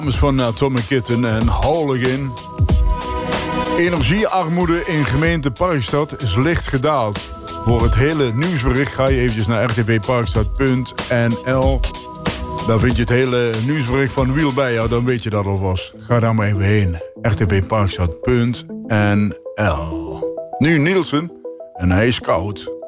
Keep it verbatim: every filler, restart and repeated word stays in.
Van Atomic Kitten en Hooligan. Energiearmoede in gemeente Parkstad is licht gedaald. Voor het hele nieuwsbericht ga je eventjes naar r t v parkstad punt n l. Daar vind je het hele nieuwsbericht van Wiel bij jou, dan weet je dat alvast. Ga daar maar even heen. r t v parkstad punt n l. Nu Nielsen en hij is koud.